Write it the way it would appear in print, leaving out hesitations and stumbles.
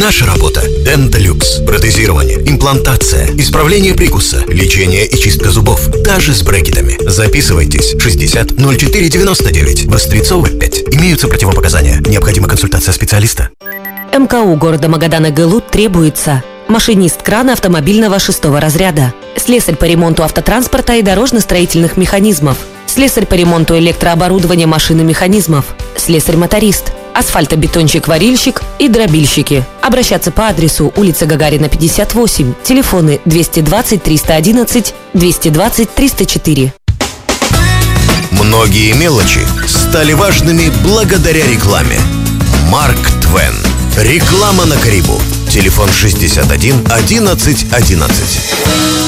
Наша работа – Денталюкс. Протезирование, имплантация, исправление прикуса, лечение и чистка зубов. Даже с брекетами. Записывайтесь. 60 04 99. Вострецова 5. Имеются противопоказания. Необходима консультация специалиста. МКУ города Магадана ГЛУ требуется машинист крана автомобильного 6-го разряда, слесарь по ремонту автотранспорта и дорожно-строительных механизмов, слесарь по ремонту электрооборудования машин и механизмов, слесарь-моторист, асфальтобетонщик-варильщик и дробильщики. Обращаться по адресу улица Гагарина, 58, телефоны 220 311, 220 304. Многие мелочи стали важными благодаря рекламе. Марк Твен. Реклама на Карибу. Телефон 61 11 11.